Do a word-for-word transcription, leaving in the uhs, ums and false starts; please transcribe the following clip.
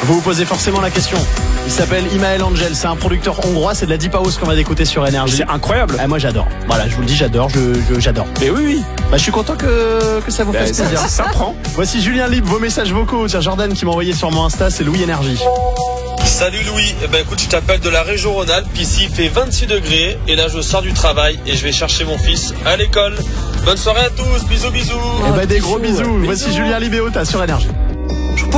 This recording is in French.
Vous vous posez forcément la question. Il s'appelle Imael Angel, c'est un producteur hongrois, c'est de la deep house qu'on va écouter sur Énergie. C'est incroyable. Ah, moi j'adore. Voilà, je vous le dis, j'adore, je, je- j'adore. Mais oui, oui. Bah, je suis content que, que ça vous fasse Bah, plaisir. ça, ça prend. Voici Julien Libre, vos messages vocaux. Tiens, Jordan qui m'a envoyé sur mon Insta, c'est Louis Énergie. Salut Louis, eh ben écoute, je t'appelle de la région Rhône-Alpes, ici il fait vingt-six degrés et là je sors du travail et je vais chercher mon fils à l'école. Bonne soirée à tous, bisous bisous. Et bah, des bisous, gros bisous. bisous. Voici Julien Libre et Ota sur Énergie.